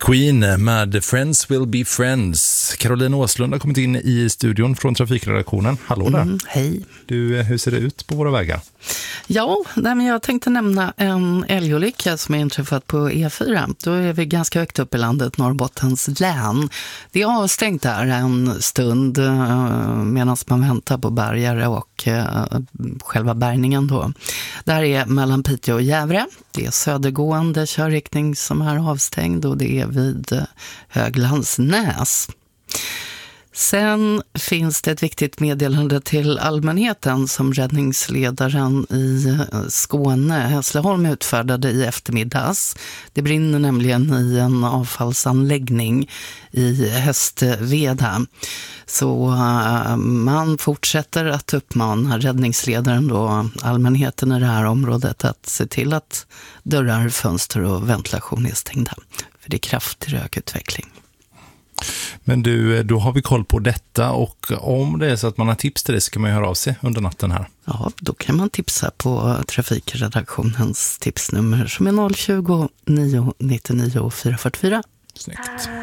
Queen med Friends Will Be Friends. Caroline Åslund har kommit in i studion från trafikredaktionen. Hallå där. Hej. Du, hur ser det ut på våra vägar? Ja, men jag tänkte nämna en älgolycka som är inträffat på E4. Då är vi ganska högt upp i landet, Norrbottens län. Det är avstängt där en stund medan man väntar på bärgare och själva bärgningen då. Där är mellan Piteå och Gävle. Det är södergående körriktning som är avstängd och det är vid Höglandsnäs. Sen finns det ett viktigt meddelande till allmänheten som räddningsledaren i Skåne, Hässleholm, utfärdade i eftermiddags. Det brinner nämligen i en avfallsanläggning i Hästveda. Så man fortsätter att uppmana räddningsledaren då, allmänheten i det här området, att se till att dörrar, fönster och ventilation är stängda. För det är kraftig rökutveckling. Men du, då har vi koll på detta, och om det är så att man har tips till det så kan man höra av sig under natten här. Ja, då kan man tipsa på trafikredaktionens tipsnummer som är 020 999 444. Snyggt.